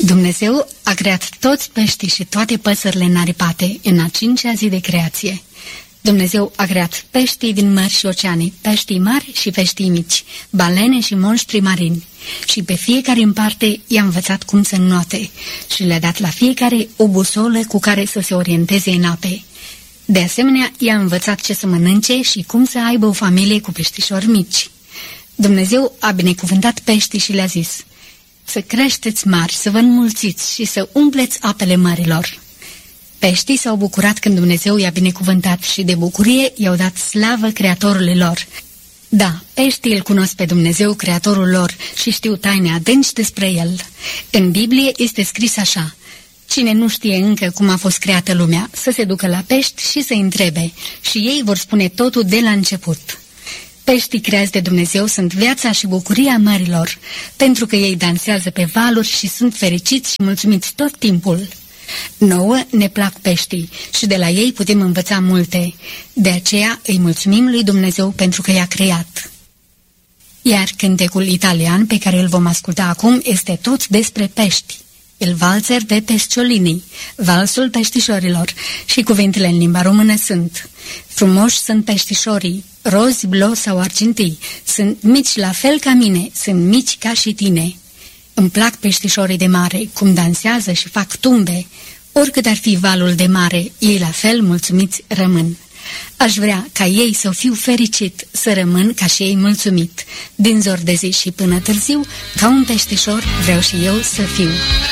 Dumnezeu a creat toți peștii și toate păsările înaripate în a 5-a zi de creație. Dumnezeu a creat peștii din mări și oceane, peștii mari și peștii mici, balene și monștri marini, și pe fiecare în parte i-a învățat cum să înnoate și le-a dat la fiecare o busolă cu care să se orienteze în ape. De asemenea, i-a învățat ce să mănânce și cum să aibă o familie cu peștișori mici. Dumnezeu a binecuvântat peștii și le-a zis: să creșteți mari, să vă înmulțiți și să umpleți apele mărilor. Peștii s-au bucurat când Dumnezeu i-a binecuvântat și de bucurie i-au dat slavă Creatorului lor. Da, peștii îl cunosc pe Dumnezeu, Creatorul lor, și știu taine adânci despre El. În Biblie este scris așa: cine nu știe încă cum a fost creată lumea, să se ducă la pești și să întrebe, și ei vor spune totul de la început. Peștii creați de Dumnezeu sunt viața și bucuria mărilor, pentru că ei dansează pe valuri și sunt fericiți și mulțumiți tot timpul. Nouă ne plac peștii și de la ei putem învăța multe. De aceea îi mulțumim lui Dumnezeu pentru că i-a creat. Iar cântecul italian pe care îl vom asculta acum este tot despre pești. Il valzer de pesciolini, valsul peștișorilor, și cuvintele în limba română sunt: frumoși sunt peștișorii, rozi, blo sau argintii, sunt mici la fel ca mine, sunt mici ca și tine. Îmi plac peștișorii de mare, cum dansează și fac tumbe. Oricât ar fi valul de mare, ei la fel mulțumiți rămân. Aș vrea ca ei să fiu fericit, să rămân ca și ei mulțumit. Din zor de zi și până târziu, ca un peștișor vreau și eu să fiu.